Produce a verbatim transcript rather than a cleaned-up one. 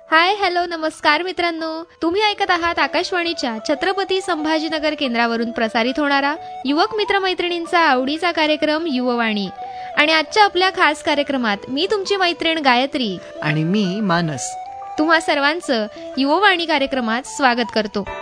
Hi hello नमस्कार मित्रांनो, तुम्ही ऐकत आहात आकाशवाणीच्या छत्रपती संभाजीनगर केंद्रावरून प्रसारित होणारा युवक मित्रमैत्रिणींचा आवडीचा कार्यक्रम युववाणी. आणि आजच्या आपल्या खास कार्यक्रमात मी तुमची मैत्रीण गायत्री आणि मी मानस तुम्हा सर्वांचं युववाणी कार्यक्रमात स्वागत करतो.